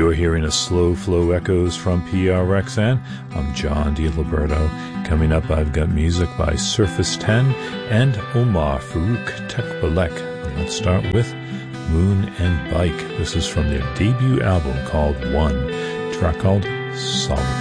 You're hearing a Slow Flow Echoes from PRXN. I'm John DiLiberto. Coming up, I've got music by Surface 10 and Omar Farouk Tekbalek. Let's start with Moon and Bike. This is from their debut album called One, track called Solitude.